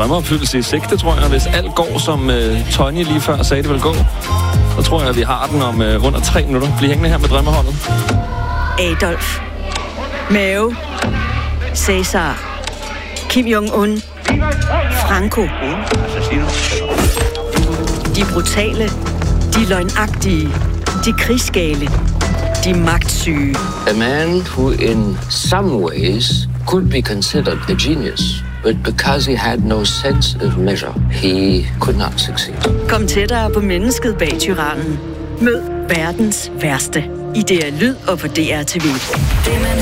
drømmeopfyldelse i sigte, tror jeg. Hvis alt går, som Tony lige før sagde, det vil gå, så tror jeg, at vi har den om under 3 minutter. Bliv hængende her med drømmeholdet. Adolf. Mao. Cæsar. Kim Jong-un. Franco. De brutale. De løgnagtige. De krigsgale. De magtsyge. A man who in some ways could be considered a genius, but because he had no sense of measure, he could not succeed. Kom tættere på mennesket bag tyrannen. Mød verdens værste. I DR Lyd og på DR TV.